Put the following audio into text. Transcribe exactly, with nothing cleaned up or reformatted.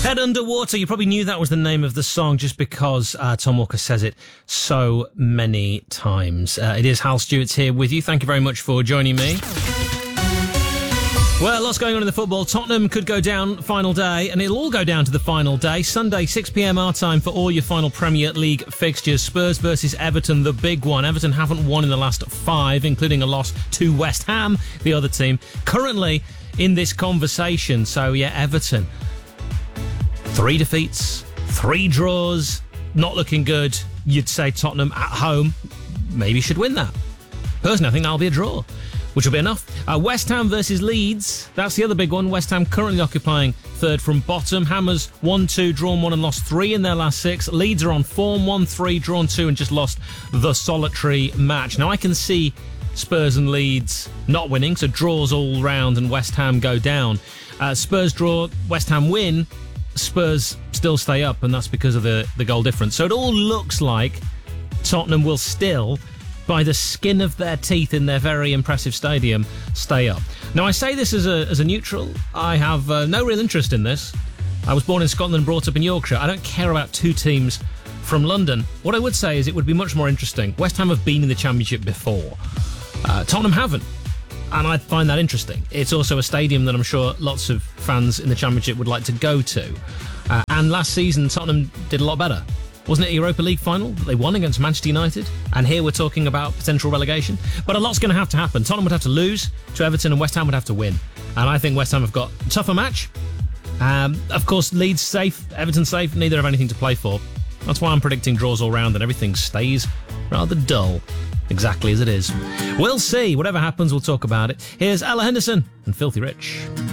Head Underwater. You probably knew that was the name of the song just because uh, Tom Walker says it so many times. Uh, it is Hal Stewart's here with you. Thank you very much for joining me. Well, lots going on in the football. Tottenham could go down final day, and it'll all go down to the final day. Sunday, six p.m. our time for all your final Premier League fixtures. Spurs versus Everton, the big one. Everton haven't won in the last five, including a loss to West Ham, the other team, currently in this conversation. So, yeah, Everton. Three defeats, three draws, not looking good. You'd say Tottenham at home maybe should win that. Personally, I think that'll be a draw, which will be enough. Uh, West Ham versus Leeds. That's the other big one. West Ham currently occupying third from bottom. Hammers won two, drawn one and lost three in their last six. Leeds are on form, won three, drawn two and just lost the solitary match. Now I can see Spurs and Leeds not winning, so draws all round and West Ham go down. Uh, Spurs draw, West Ham win, Spurs still stay up, and that's because of the, the goal difference. So it all looks like Tottenham will still, by the skin of their teeth in their very impressive stadium, stay up. Now, I say this as a as a neutral. I have uh, no real interest in this. I was born in Scotland and brought up in Yorkshire. I don't care about two teams from London. What I would say is it would be much more interesting. West Ham have been in the Championship before. Uh, Tottenham haven't. And I find that interesting. It's also a stadium that I'm sure lots of fans in the Championship would like to go to. Uh, and last season, Tottenham did a lot better. Wasn't it a Europa League final that they won against Manchester United? And here we're talking about potential relegation. But a lot's going to have to happen. Tottenham would have to lose to Everton and West Ham would have to win. And I think West Ham have got a tougher match. Um, of course, Leeds safe, Everton safe, neither have anything to play for. That's why I'm predicting draws all round and everything stays rather dull. Exactly as it is. We'll see. Whatever happens, we'll talk about it. Here's Ella Henderson and Filthy Rich.